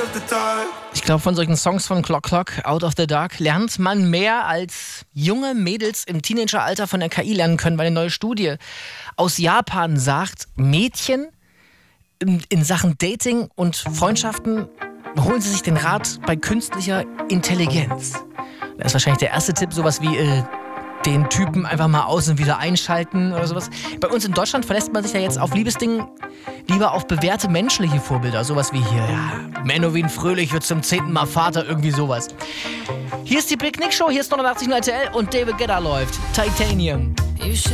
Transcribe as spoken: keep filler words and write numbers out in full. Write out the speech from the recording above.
Ich glaube, von solchen Songs von Clock Clock, Out of the Dark, lernt man mehr, als junge Mädels im Teenageralter von der K I lernen können, weil eine neue Studie aus Japan sagt, Mädchen in, in Sachen Dating und Freundschaften holen sie sich den Rat bei künstlicher Intelligenz. Das ist wahrscheinlich der erste Tipp, sowas wie äh, den Typen einfach mal aus und wieder einschalten oder sowas. Bei uns in Deutschland verlässt man sich ja jetzt auf Liebesdingen lieber auf bewährte menschliche Vorbilder. Sowas wie hier, ja, Menowin Fröhlich wird zum zehnten Mal Vater, irgendwie sowas. Hier ist die Big Nick Show, hier ist neunundachtzig Komma null R T L und David Guetta läuft. Titanium. You should